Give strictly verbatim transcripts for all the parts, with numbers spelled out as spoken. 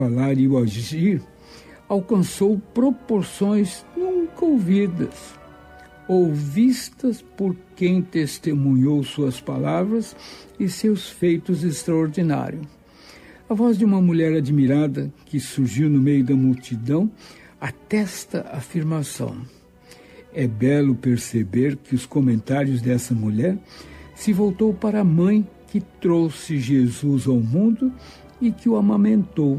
falar e o agir alcançou proporções nunca ouvidas, ou vistas por quem testemunhou suas palavras e seus feitos extraordinários. A voz de uma mulher admirada que surgiu no meio da multidão atesta a afirmação. É belo perceber que os comentários dessa mulher se voltou para a mãe que trouxe Jesus ao mundo e que o amamentou.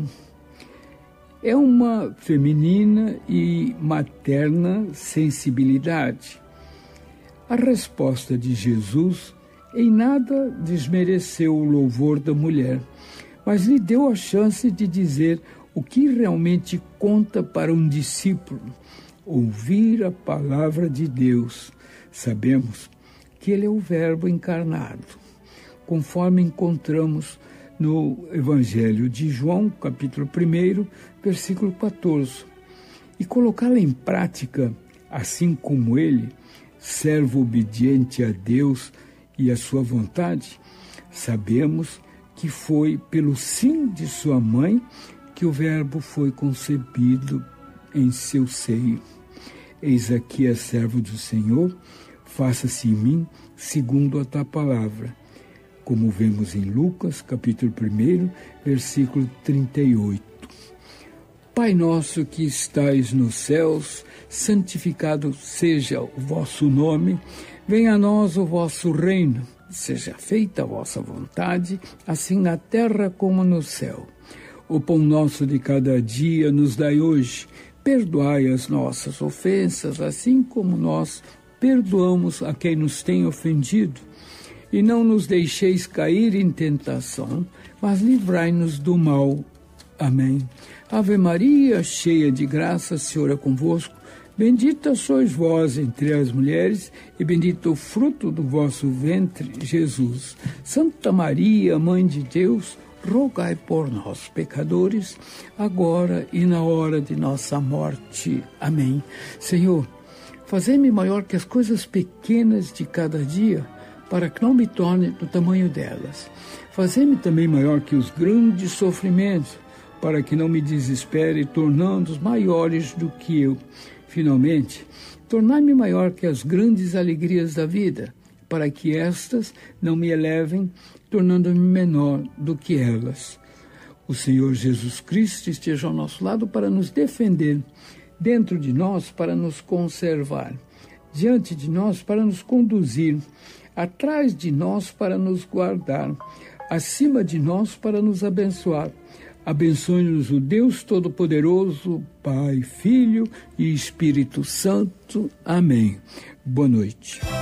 É uma feminina e materna sensibilidade. A resposta de Jesus em nada desmereceu o louvor da mulher, mas lhe deu a chance de dizer o que realmente conta para um discípulo: ouvir a palavra de Deus. Sabemos que Ele é o Verbo encarnado, conforme encontramos no Evangelho de João, capítulo um, versículo quatorze. E colocá-la em prática, assim como Ele, servo obediente a Deus e a sua vontade, sabemos que foi pelo sim de sua mãe que o Verbo foi concebido em seu seio. Eis aqui a servo do Senhor, faça-se em mim segundo a tua palavra, como vemos em Lucas, capítulo um, versículo trinta e oito. Pai nosso que estais nos céus, santificado seja o vosso nome, venha a nós o vosso reino, seja feita a vossa vontade, assim na terra como no céu. O pão nosso de cada dia nos dai hoje, perdoai as nossas ofensas, assim como nós perdoamos a quem nos tem ofendido. E não nos deixeis cair em tentação, mas livrai-nos do mal. Amém. Ave Maria, cheia de graça, o Senhor é convosco. Bendita sois vós entre as mulheres, e bendito o fruto do vosso ventre, Jesus. Santa Maria, Mãe de Deus, rogai por nós, pecadores, agora e na hora de nossa morte. Amém. Senhor, fazei-me maior que as coisas pequenas de cada dia, para que não me torne do tamanho delas. Fazei-me também maior que os grandes sofrimentos, para que não me desespere, tornando-os maiores do que eu. Finalmente, tornai-me maior que as grandes alegrias da vida, para que estas não me elevem, tornando-me menor do que elas. O Senhor Jesus Cristo esteja ao nosso lado para nos defender, dentro de nós para nos conservar, diante de nós para nos conduzir, atrás de nós para nos guardar, acima de nós para nos abençoar. Abençoe-nos o Deus Todo-Poderoso, Pai, Filho e Espírito Santo. Amém. Boa noite.